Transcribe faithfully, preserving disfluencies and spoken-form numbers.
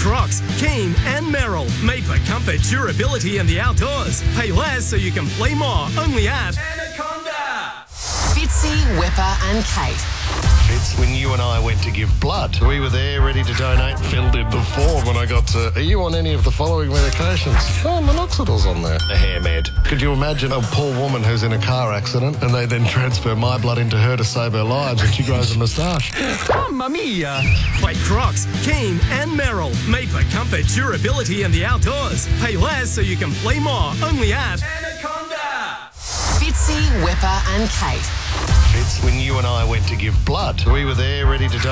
Crocs, Keen and Merrill. Made for comfort, durability and the outdoors. Pay less so you can play more. Only at Anaconda. Fitzy, Whipper and Kate. Fitz, when you and I went to give blood, we were there ready to donate, filled in the form, and I got to, are you on any of the following medications? Oh, minoxidil's on there. A hair med. Could you imagine a poor woman who's in a car accident and they then transfer my blood into her to save her lives and she grows a moustache? Mamma mia! Play Crocs, Keen and Merrill. Made for comfort, durability and the outdoors. Pay less so you can play more. Only at Anaconda. Fitzy, Whipper and Kate. Fitz, when you and I went to give blood, we were there ready to donate.